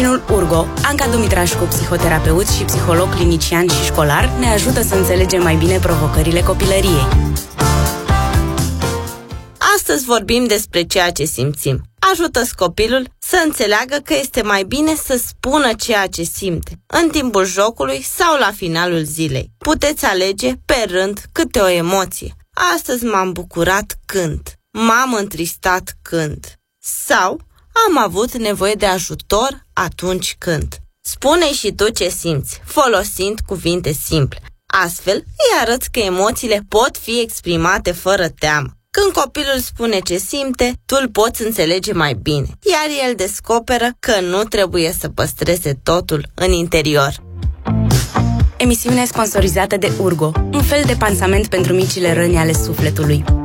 prietenul Urgo, Anca Dumitrașcu, psihoterapeut și psiholog clinician și școlar, ne ajută să înțelegem mai bine provocările copilăriei. Astăzi vorbim despre ceea ce simțim. Ajută-ți copilul să înțeleagă că este mai bine să spună ceea ce simte, în timpul jocului sau la finalul zilei. Puteți alege pe rând câte o emoție. Astăzi m-am bucurat când, m-am întristat când, sau am avut nevoie de ajutor atunci când. Spune și tu ce simți, folosind cuvinte simple. Astfel îi arăți că emoțiile pot fi exprimate fără teamă. Când copilul spune ce simte, tu îl poți înțelege mai bine, iar el descoperă că nu trebuie să păstreze totul în interior. Emisiune sponsorizată de Urgo, un fel de pansament pentru micile răni ale sufletului.